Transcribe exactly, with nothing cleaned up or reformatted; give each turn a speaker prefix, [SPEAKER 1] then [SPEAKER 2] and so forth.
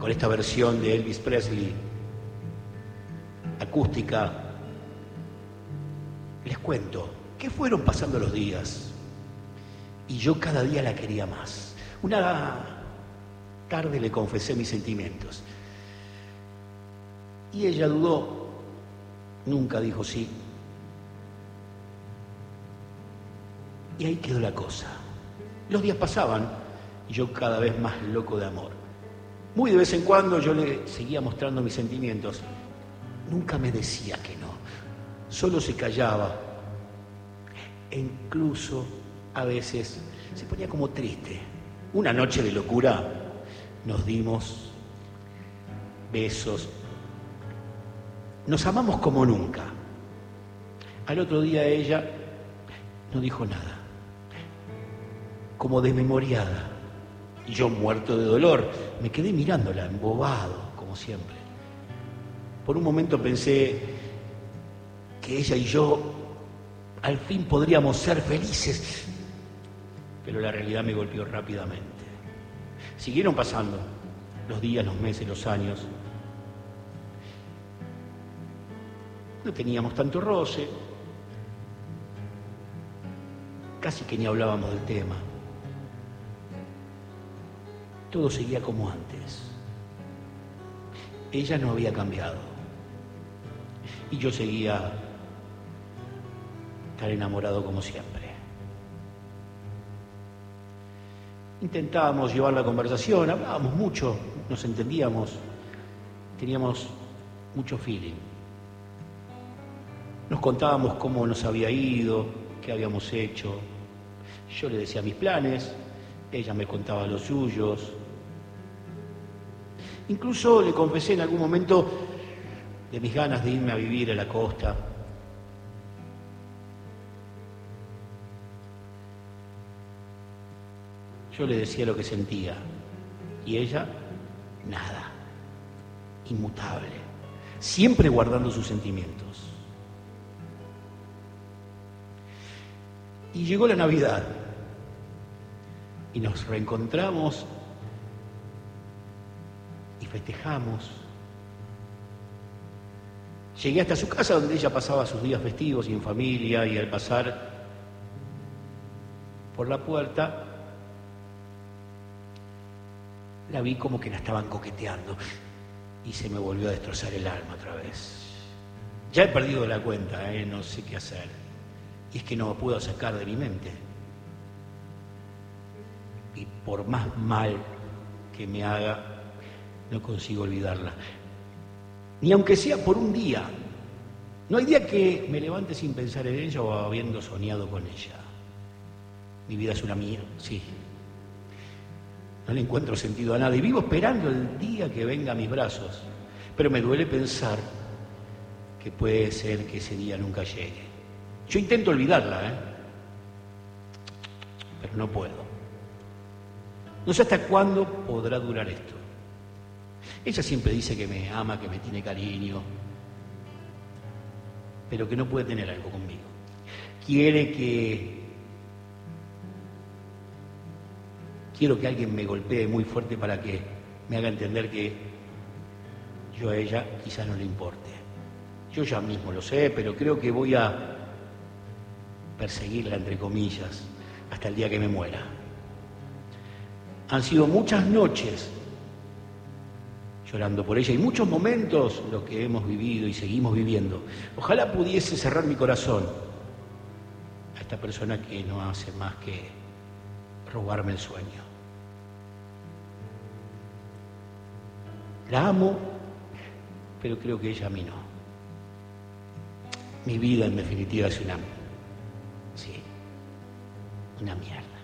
[SPEAKER 1] con esta versión de Elvis Presley, acústica. Les cuento que fueron pasando los días y yo cada día la quería más. Una tarde le confesé mis sentimientos y ella dudó, nunca dijo sí. Y ahí quedó la cosa. Los días pasaban y yo cada vez más loco de amor. Muy de vez en cuando yo le seguía mostrando mis sentimientos. Nunca me decía que no, solo se callaba. E incluso a veces se ponía como triste. Una noche de locura nos dimos besos. Nos amamos como nunca. Al otro día ella no dijo nada, como desmemoriada. Y yo, muerto de dolor, me quedé mirándola, embobado, como siempre. Por un momento pensé que ella y yo al fin podríamos ser felices, pero la realidad me golpeó rápidamente. Siguieron pasando los días, los meses, los años. No teníamos tanto roce, casi que ni hablábamos del tema. Todo seguía como antes. Ella no había cambiado y yo seguía tan enamorado como siempre. Intentábamos llevar la conversación, hablábamos mucho, nos entendíamos, teníamos mucho feeling. Nos contábamos cómo nos había ido, qué habíamos hecho. Yo le decía mis planes, ella me contaba los suyos. Incluso le confesé en algún momento de mis ganas de irme a vivir a la costa. Yo le decía lo que sentía y ella, nada, inmutable, siempre guardando sus sentimientos. Y llegó la Navidad y nos reencontramos y festejamos. Llegué hasta su casa donde ella pasaba sus días festivos y en familia, y al pasar por la puerta la vi como que la estaban coqueteando y se me volvió a destrozar el alma otra vez. Ya he perdido la cuenta, ¿eh? No sé qué hacer. Y es que no me puedo sacar de mi mente. Y por más mal que me haga, no consigo olvidarla. Ni aunque sea por un día. No hay día que me levante sin pensar en ella o habiendo soñado con ella. Mi vida es una mía, sí. No le encuentro sentido a nada y vivo esperando el día que venga a mis brazos. Pero me duele pensar que puede ser que ese día nunca llegue. Yo intento olvidarla, ¿eh? Pero no puedo. No sé hasta cuándo podrá durar esto. Ella siempre dice que me ama, que me tiene cariño, pero que no puede tener algo conmigo. Quiere que... Quiero que alguien me golpee muy fuerte para que me haga entender que yo a ella quizás no le importe. Yo ya mismo lo sé, pero creo que voy a perseguirla, entre comillas, hasta el día que me muera. Han sido muchas noches llorando por ella y muchos momentos los que hemos vivido y seguimos viviendo. Ojalá pudiese cerrar mi corazón a esta persona que no hace más que robarme el sueño. La amo, pero creo que ella a mí no. Mi vida, en definitiva, es una... sí, una mierda.